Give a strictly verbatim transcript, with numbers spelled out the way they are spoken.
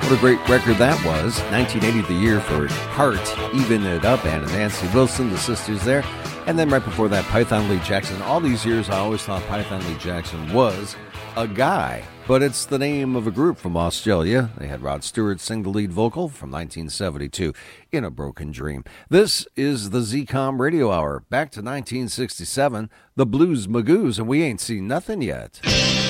What a great record that was. nineteen eighty, the year for Heart, Even It Up, Ann and Nancy Wilson, the sisters there. And then right before that, Python Lee Jackson. All these years, I always thought Python Lee Jackson was a guy, but it's the name of a group from Australia. They had Rod Stewart sing the lead vocal from nineteen seventy-two, In a Broken Dream. This is the Z COM Radio Hour. Back to nineteen sixty-seven, the Blues Magoos, and we ain't seen nothing yet.